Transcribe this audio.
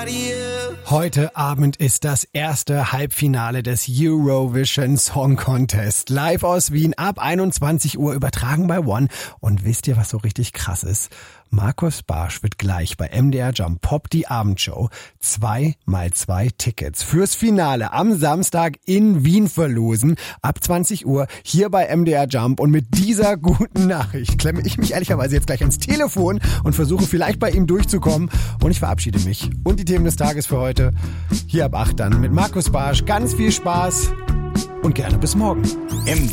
Heute Abend ist das erste Halbfinale des Eurovision Song Contest. Live aus Wien ab 21 Uhr übertragen bei One. Und wisst ihr, was so richtig krass ist? Markus Barsch wird gleich bei MDR Jump Pop die Abendshow 2x2 Tickets fürs Finale am Samstag in Wien verlosen. Ab 20 Uhr hier bei MDR Jump. Und mit dieser guten Nachricht klemme ich mich ehrlicherweise jetzt gleich ans Telefon und versuche vielleicht bei ihm durchzukommen. Und ich verabschiede mich. Und die Themen des Tages für heute hier ab 8 dann mit Markus Barsch. Ganz viel Spaß und gerne bis morgen.